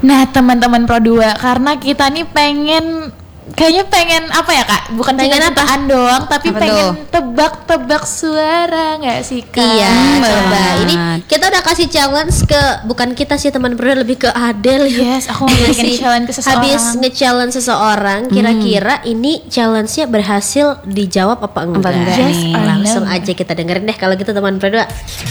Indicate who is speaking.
Speaker 1: Nah teman-teman Pro 2, karena kita nih pengen apa ya Kak? Bukan pengen cintaan doang, tapi
Speaker 2: apa
Speaker 1: pengen tebak-tebak suara nggak sih Kak?
Speaker 3: Iya, coba. Ini kita udah kasih challenge bukan kita sih teman Pro, lebih ke Adele.
Speaker 1: Yes, aku mau bikin challenge ke seseorang.
Speaker 3: Habis nge-challenge seseorang, kira-kira ini challenge-nya berhasil dijawab apa enggak?
Speaker 1: Yes,
Speaker 3: Langsung aja kita dengerin deh kalau gitu teman Pro 2.